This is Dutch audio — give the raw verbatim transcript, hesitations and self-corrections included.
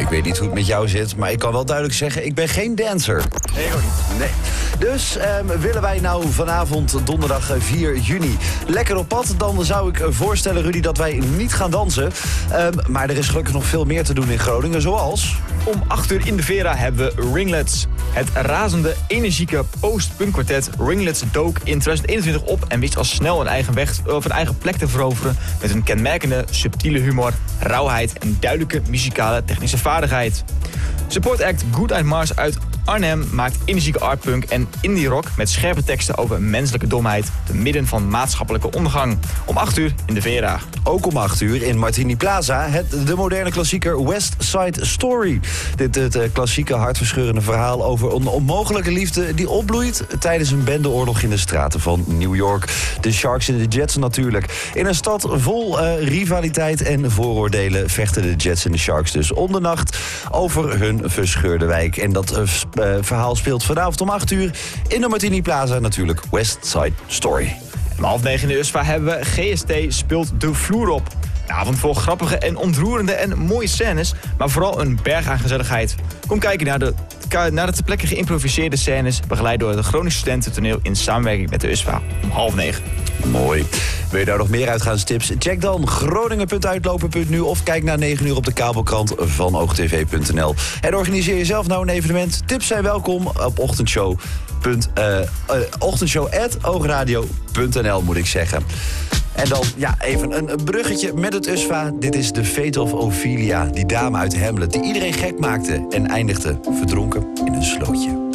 Ik weet niet hoe het met jou zit, maar ik kan wel duidelijk zeggen, ik ben geen dancer. Nee, ik ook niet. Nee. Dus um, willen wij nou vanavond, donderdag vier juni, lekker op pad? Dan zou ik voorstellen, Rudy, dat wij niet gaan dansen. Um, maar er is gelukkig nog veel meer te doen in Groningen, zoals... Om acht uur in de Vera hebben we Ringlets. Het razende, energieke post-punk kwartet Ringlets dook in twintig eenentwintig op en wist al snel een eigen weg of een eigen plek te veroveren met een kenmerkende subtiele humor, rauwheid en duidelijke muzikale technische vaardigheid. Support act Good Night Mars uit Arnhem maakt energieke artpunk en indie rock met scherpe teksten over menselijke domheid te midden van maatschappelijke ondergang. Om acht uur in de Vera. Ook om acht uur in Martini Plaza, het, de moderne klassieker West Side Story. Dit het uh, klassieke hartverscheurende verhaal over een onmogelijke liefde die opbloeit tijdens een bendeoorlog in de straten van New York. De Sharks en de Jets natuurlijk. In een stad vol uh, rivaliteit en vooroordelen vechten de Jets en de Sharks dus om de nacht over hun verscheurde wijk. En dat uh, uh, verhaal speelt vanavond om acht uur in de Martini Plaza natuurlijk West Side Story. Om half negen in de U S V A hebben we G S T speelt de vloer op. Een avond vol grappige en ontroerende en mooie scènes, maar vooral een berg aan gezelligheid. Kom kijken naar de, naar de ter plekke geïmproviseerde scènes, begeleid door het Groningse Studententoneel in samenwerking met de U S V A om half negen. Mooi. Wil je daar nog meer uitgaanstips? Check dan groningen punt uitlopen punt nu of kijk na negen uur op de kabelkrant van oogtv punt n l. En organiseer jezelf nou een evenement. Tips zijn welkom op ochtendshow. Punt, uh, uh, ochtendshow at oogradio punt n l moet ik zeggen. En dan ja, even een bruggetje met het U S V A. Dit is The Fate of Ophelia, die dame uit Hamlet die iedereen gek maakte en eindigde verdronken in een slootje.